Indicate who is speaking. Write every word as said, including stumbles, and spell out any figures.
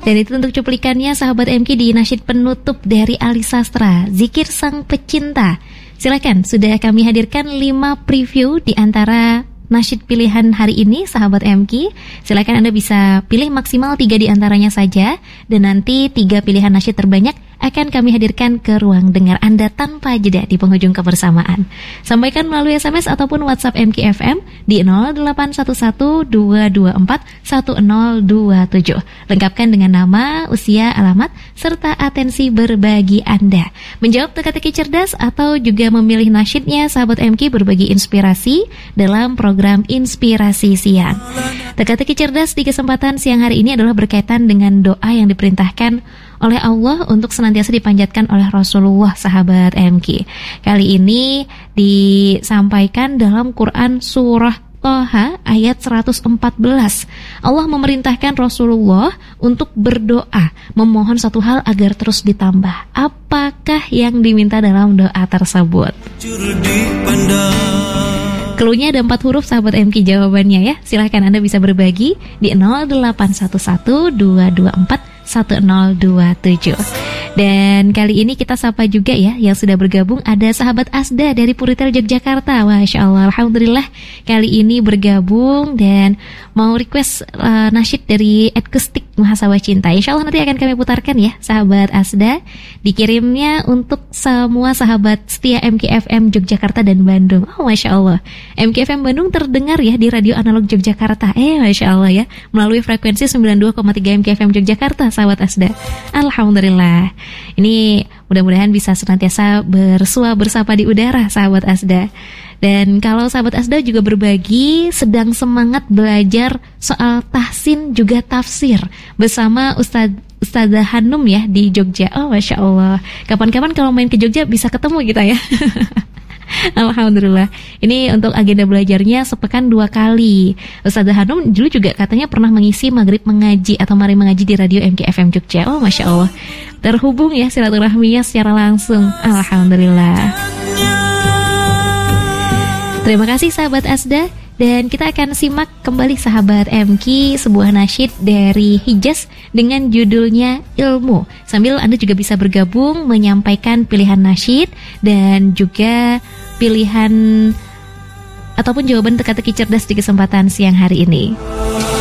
Speaker 1: Dan itu untuk cuplikannya sahabat M K di nasyid penutup dari Ali Sastra, Zikir Sang Pecinta. Silakan, sudah kami hadirkan lima preview di antara nasyid pilihan hari ini sahabat M K. Silakan Anda bisa pilih maksimal tiga di antaranya saja, dan nanti tiga pilihan nasyid terbanyak akan kami hadirkan ke ruang dengar Anda tanpa jeda di penghujung kebersamaan. Sampaikan melalui S M S ataupun WhatsApp M K F M di nol delapan satu satu dua dua empat satu nol dua tujuh. Lengkapkan dengan nama, usia, alamat, serta atensi berbagi Anda. Menjawab teka-teki cerdas atau juga memilih nasyidnya, sahabat M K berbagi inspirasi dalam program Inspirasi Siang. Teka-teki cerdas di kesempatan siang hari ini adalah berkaitan dengan doa yang diperintahkan oleh Allah untuk senantiasa dipanjatkan oleh Rasulullah, sahabat M K. Kali ini disampaikan dalam Quran surah Toha ayat seratus empat belas. Allah memerintahkan Rasulullah untuk berdoa, memohon satu hal agar terus ditambah. Apakah yang diminta dalam doa tersebut? Cluenya ada empat huruf, sahabat M K, jawabannya ya. Silahkan Anda bisa berbagi di nol delapan satu satu dua dua empat satu nol dua tujuh. Dan kali ini kita sapa juga ya, yang sudah bergabung ada sahabat Asda dari Puritel Yogyakarta. Masya Allah, Alhamdulillah kali ini bergabung dan mau request uh, nasyid dari Akustik Mahasiswa Cinta. Insya Allah nanti akan kami putarkan ya, sahabat Asda. Dikirimnya untuk semua sahabat setia M K F M Yogyakarta dan Bandung. Oh, Masya Allah, M K F M Bandung terdengar ya di Radio Analog Yogyakarta. Eh, Masya Allah ya, melalui frekuensi sembilan puluh dua koma tiga M K F M Yogyakarta, sahabat Asda. Alhamdulillah. Ini mudah-mudahan bisa senantiasa bersua bersapa di udara, sahabat Asda. Dan kalau sahabat Asda juga berbagi sedang semangat belajar soal tahsin juga tafsir bersama Ustadz Ustazah Hanum ya di Jogja. Oh, Masya Allah. Kapan-kapan kalau main ke Jogja bisa ketemu kita ya. Alhamdulillah. Ini untuk agenda belajarnya sepekan dua kali. Ustazah Hanum dulu juga katanya pernah mengisi maghrib mengaji atau mari mengaji di radio M K F M Jogja. Oh, Masya Allah. Terhubung ya silaturahminya secara langsung. Alhamdulillah. Terima kasih sahabat Asda. Dan kita akan simak kembali sahabat M K sebuah nasyid dari Hijaz dengan judulnya Ilmu. Sambil Anda juga bisa bergabung menyampaikan pilihan nasyid dan juga pilihan ataupun jawaban teka-teki cerdas di kesempatan siang hari ini.